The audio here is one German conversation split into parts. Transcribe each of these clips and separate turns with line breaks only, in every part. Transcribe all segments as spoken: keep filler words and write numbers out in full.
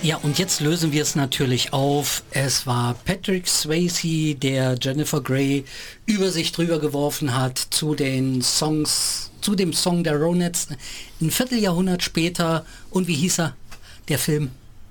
Ja, und jetzt lösen wir es natürlich auf. Es war Patrick Swayze, der Jennifer Grey über sich drüber geworfen hat zu den Songs, zu dem Song der Ronettes ein Vierteljahrhundert später. Und wie hieß er, der Film?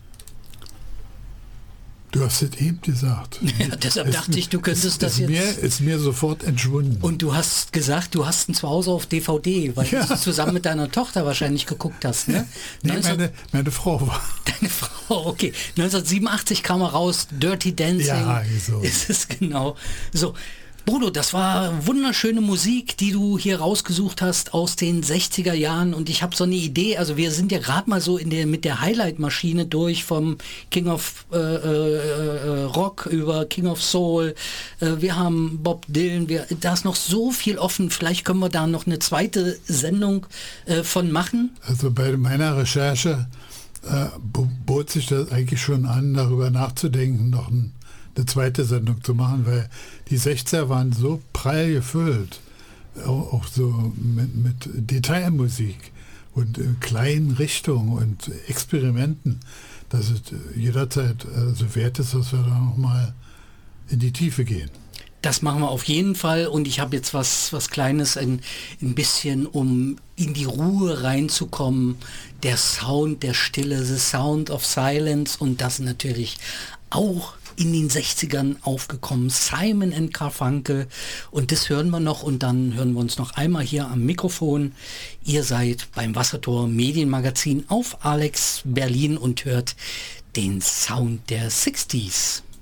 Du hast es eben gesagt.
Ja, deshalb es, dachte ich, du könntest
es,
das
es
jetzt...
Mir, ist mir sofort entschwunden.
Und du hast gesagt, du hast ihn zu Hause auf D V D, weil ja. du es zusammen mit deiner Tochter wahrscheinlich geguckt hast, ne?
Nee, neunzehn meine, meine Frau war...
Deine Frau, okay. neunzehnhundertsiebenundachtzig kam er raus, Dirty Dancing.
Ja, so.
Ist es genau. So, Bodo, das war wunderschöne Musik, die du hier rausgesucht hast aus den sechziger Jahren, und ich habe so eine Idee, also wir sind ja gerade mal so in der mit der Highlight-Maschine durch, vom King of äh, äh, Rock über King of Soul, äh, wir haben Bob Dylan, wir, da ist noch so viel offen, vielleicht können wir da noch eine zweite Sendung äh, von machen.
Also bei meiner Recherche äh, bot sich das eigentlich schon an, darüber nachzudenken, noch ein eine zweite Sendung zu machen, weil die sechziger waren so prall gefüllt, auch, auch so mit, mit Detailmusik und äh, kleinen Richtungen und Experimenten, dass es jederzeit äh, so wert ist, dass wir da nochmal in die Tiefe gehen.
Das machen wir auf jeden Fall, und ich habe jetzt was, was Kleines, ein, ein bisschen, um in die Ruhe reinzukommen, der Sound der Stille, the sound of silence, und das natürlich auch in den sechzigern aufgekommen, Simon and Garfunkel, und das hören wir noch, und dann hören wir uns noch einmal hier am Mikrofon. Ihr seid beim Wassertor Medienmagazin auf Alex Berlin und hört den Sound der sechziger.